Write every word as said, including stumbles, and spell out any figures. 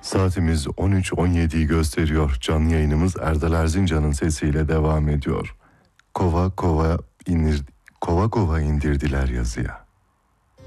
Saatimiz on üç on yediyi gösteriyor. Canlı yayınımız Erdal Erzincan'ın sesiyle devam ediyor. Kova kova inir, kova kova indirdiler yazıya.